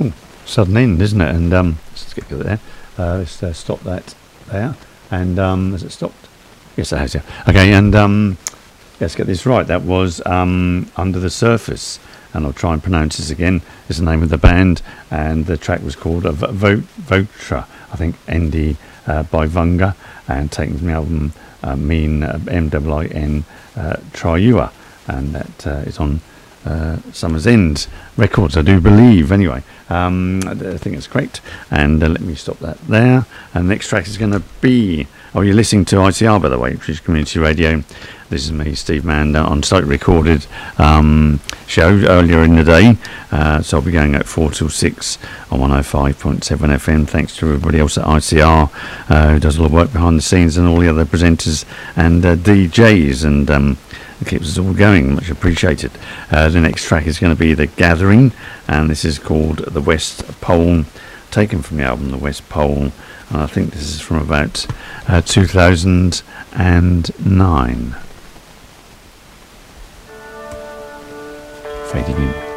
Sudden end, isn't it? And let's get there. Let's stop that there. And has it stopped? Yes, it has. Yeah. Okay, and let's get this right. That was Under the Surface, and I'll try and pronounce this again. It's the name of the band, and the track was called Votra, I think, ND by Vunga, and taken from the album MIN Triua, and that is on Summer's End Records, I do believe. Anyway, I think it's correct, and let me stop that there. And the next track is going to be, you're listening to ICR, by the way, which is Community Radio. This is me, Steve Mann, on site recorded show earlier in the day, so I'll be going at 4 till 6 on 105.7 FM. Thanks to everybody else at ICR who does all the work behind the scenes, and all the other presenters and DJs, and it keeps us all going. Much appreciated. The next track is going to be The Gathering, and this is called The West Pole, taken from the album The West Pole, and I think this is from about 2009. Fading in.